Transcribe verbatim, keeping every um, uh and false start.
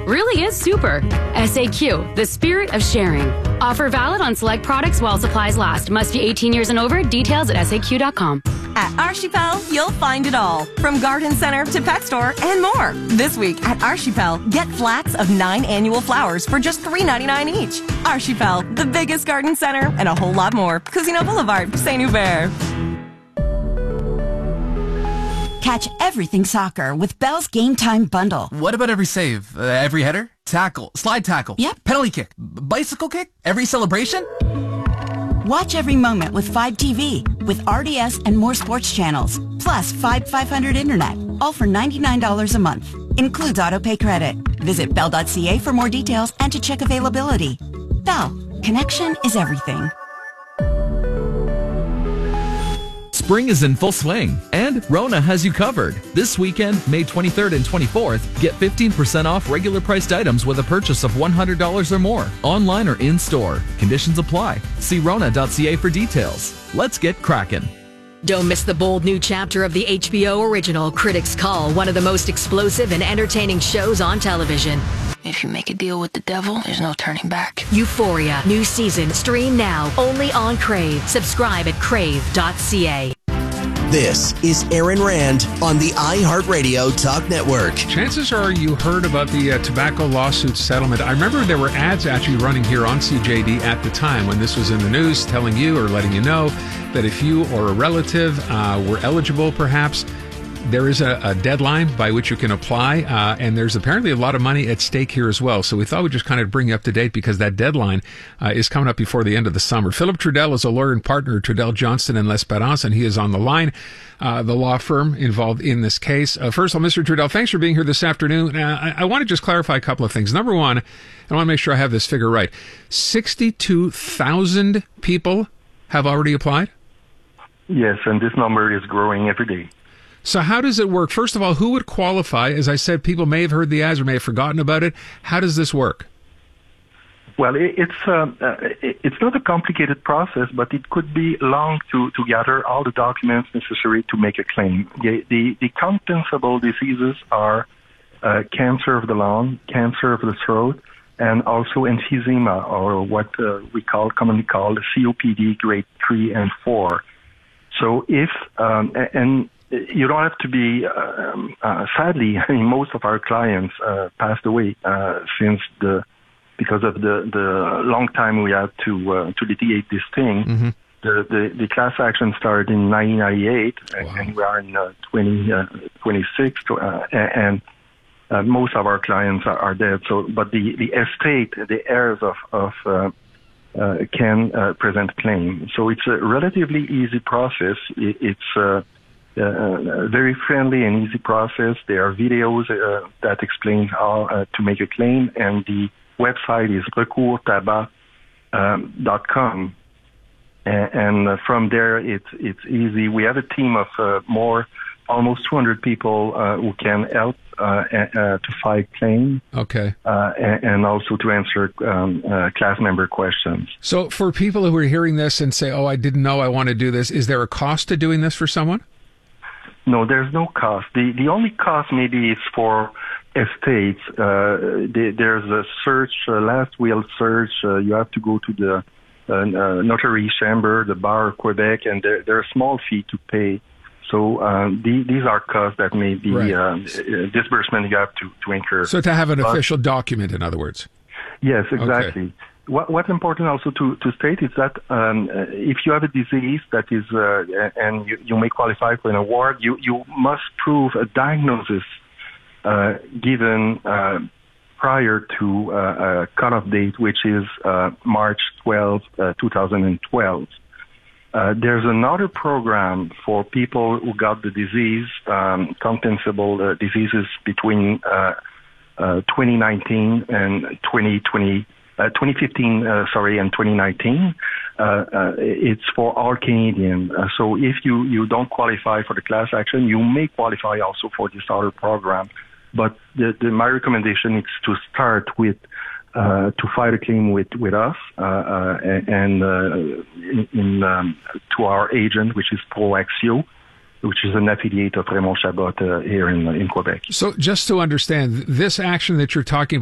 really is super. S A Q, the spirit of sharing. Offer valid on select products while supplies last. Must be eighteen years and over. Details at S A Q dot com. At Archipel, you'll find it all, from garden center to pet store and more. This week at Archipel, get flats of nine annual flowers for just three ninety-nine each. Archipel, the biggest garden center and a whole lot more. Casino Boulevard, Saint Hubert. Catch everything soccer with Bell's Game Time Bundle. What about every save? Uh, every header? Tackle? Slide tackle? Yep. Penalty kick? B- bicycle kick? Every celebration? Watch every moment with five T V, with R D S and more sports channels, plus five five hundred internet, all for ninety-nine dollars a month. Includes autopay credit. Visit bell dot c a for more details and to check availability. Bell, connection is everything. Spring is in full swing, and Rona has you covered. This weekend, May twenty-third and twenty-fourth, get fifteen percent off regular priced items with a purchase of one hundred dollars or more, online or in-store. Conditions apply. See rona dot c a for details. Let's get crackin'. Don't miss the bold new chapter of the H B O original Critics' Call, one of the most explosive and entertaining shows on television. If you make a deal with the devil, there's no turning back. Euphoria, new season, stream now, only on Crave. Subscribe at crave dot c a. This is Aaron Rand on the iHeartRadio Talk Network. Chances are you heard about the uh, tobacco lawsuit settlement. I remember there were ads actually running here on C J D at the time when this was in the news, telling you or letting you know that if you or a relative uh, were eligible, perhaps, there is a, a deadline by which you can apply, uh, and there's apparently a lot of money at stake here as well. So we thought we'd just kind of bring you up to date because that deadline uh, is coming up before the end of the summer. Philip Trudell is a lawyer and partner at Trudell, Johnston and L'Esperance, and he is on the line, uh, the law firm involved in this case. Uh, first of all, Mister Trudell, thanks for being here this afternoon. Uh, I, I want to just clarify a couple of things. Number one, I want to make sure I have this figure right. sixty-two thousand people have already applied? Yes, and this number is growing every day. So how does it work? First of all, who would qualify? As I said, people may have heard the ads or may have forgotten about it. How does this work? Well, it, it's uh, uh, it, it's not a complicated process, but it could be long to, to gather all the documents necessary to make a claim. The, the, the compensable diseases are uh, cancer of the lung, cancer of the throat, and also emphysema, or what uh, we call commonly called C O P D grade three and four. So if um, and you don't have to be, um, uh, sadly, I mean, most of our clients uh, passed away uh, since the, because of the, the long time we had to uh, to litigate this thing. Mm-hmm. The, the the class action started in nineteen ninety-eight, Wow. and we are in uh, twenty twenty-six, uh, and uh, most of our clients are, are dead. So, but the, the estate, the heirs of of uh, uh, can uh, present claim. So it's a relatively easy process. It, it's uh, Uh, a very friendly and easy process. There are videos uh, that explain how uh, to make a claim, and the website is recours tabac dot com. And, and uh, from there, it's it's easy. We have a team of uh, more, almost two hundred people uh, who can help uh, uh, to file claim. Okay. Uh, and, and also to answer um, uh, class member questions. So for people who are hearing this and say, oh, I didn't know I want to do this, is there a cost to doing this for someone? No, there's no cost. The the only cost maybe is for estates. Uh, the, there's a search, uh, last will search. Uh, you have to go to the uh, uh, notary chamber, the bar of Quebec, and there, there are small fee to pay. So um, the, these are costs that may be Right. um, disbursement you have to, to incur. So to have an But- official document, in other words. Yes, exactly. Okay. What, what's important also to, to state is that um, uh, if you have a disease that is, uh, and you, you may qualify for an award, you, you must prove a diagnosis uh, given uh, prior to uh, a cutoff date, which is uh, March twelfth, uh, twenty twelve. Uh, there's another program for people who got the disease, um, compensable uh, diseases between uh, uh, twenty nineteen and twenty twenty. Uh, twenty fifteen, uh, sorry, and twenty nineteen. Uh, uh, it's for all Canadians. Uh, so if you, you don't qualify for the class action, you may qualify also for this other program. But the, the, my recommendation is to start with, uh, to file a claim with, with us, uh, uh, and, uh, in, in um, to our agent, which is Proaxio, which is an affiliate of Raymond Chabot uh, here in, in Quebec. So just to understand, this action that you're talking